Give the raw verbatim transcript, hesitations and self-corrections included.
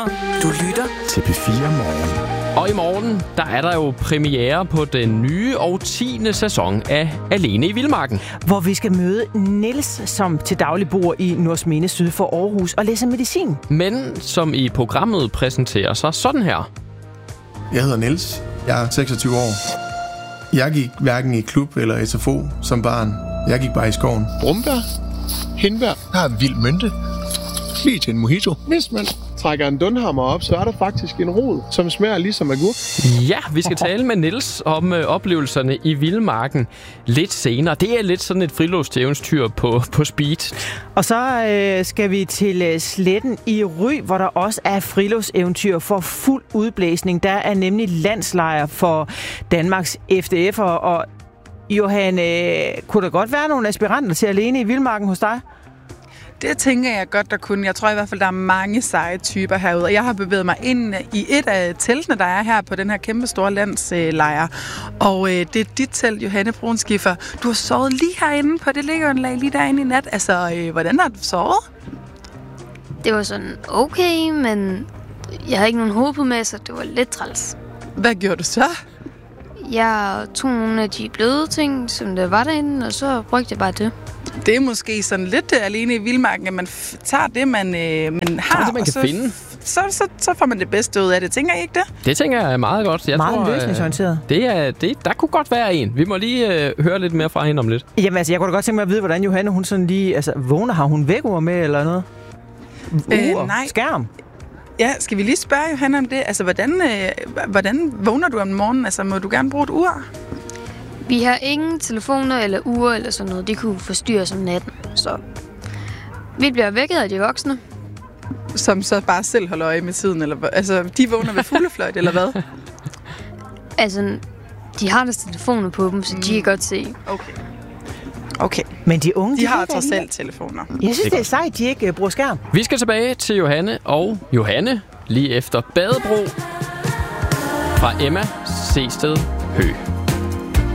Du lytter til P fire Morgen. Og i morgen, der er der jo premiere på den nye og tiende sæson af Alene i Vildmarken. hvor vi skal møde Niels, som til daglig bor i Nordsminde syd for Aarhus og læser medicin. Men som i programmet præsenterer sig sådan her. Jeg hedder Niels. Jeg er seksogtyve år. Jeg gik hverken i klub eller S F O som barn. Jeg gik bare i skoven. Brumbær, hindbær, der er vild mynte. Lige til en mojito. Hvis man trækker en dunhammer op, så er der faktisk en rod, som smager ligesom agurk. Ja, vi skal tale med Niels om øh, oplevelserne i Vildmarken lidt senere. Det er lidt sådan et friluftseventyr på, på speed. Og så øh, skal vi til øh, Sletten i Ry, hvor der også er friluftseventyr for fuld udblæsning. Der er nemlig landslejr for Danmarks F D F'er. Og Johan, øh, kunne der godt være nogle aspiranter til Alene i Vildmarken hos dig? Det tænker jeg godt, der kunne. Jeg tror i hvert fald, der er mange seje typer herude. Og jeg har bevæget mig ind i et af teltene, der er her på den her kæmpe store landslejr. Og øh, det er dit telt, Johanne Brunskiffer. Du har sovet lige herinde på det liggeunderlag lige derinde i nat. Altså, øh, hvordan har du sovet? Det var sådan okay, men jeg havde ikke nogen hovedpude med, så det var lidt træls. Hvad gjorde du så? Jeg tog nogle af de bløde ting, som der var derinde, og så brugte jeg bare det. Det er måske sådan lidt uh, Alene i Vildmarken, at man f- tager det, man, øh, man har, det, man og kan så, finde. Så, så, så får man det bedste ud af det. Tænker I ikke det? Det tænker jeg er meget godt. Jeg Meget tror, øh, løsningsorienteret. Det er, det, der kunne godt være en. Vi må lige øh, høre lidt mere fra hende om lidt. Jamen altså, jeg kunne da godt tænke mig at vide, hvordan Johanne, hun sådan lige, altså, vågner, har hun vækkeur med eller noget? Ur, Øh, nej. skærm? Ja, skal vi lige spørge Johanne om det? Altså, hvordan, øh, hvordan vågner du om morgenen? Altså, må du gerne bruge et ur? Vi har ingen telefoner eller ure eller sådan noget. De kunne forstyrre om natten, så vi bliver vækket af de voksne. Som så bare selv holder øje med tiden? Eller, altså, de vågner ved fuglefløjt, eller hvad? Altså, de har deres telefoner på dem, så mm. de kan godt se. Okay. Okay. Men de unge, De har kan trods ikke selv telefoner. Jeg synes, det er sejt, de ikke uh, bruger skærm. Vi skal tilbage til Johanne og Johanne lige efter Badebro fra Emma Sested Høgh.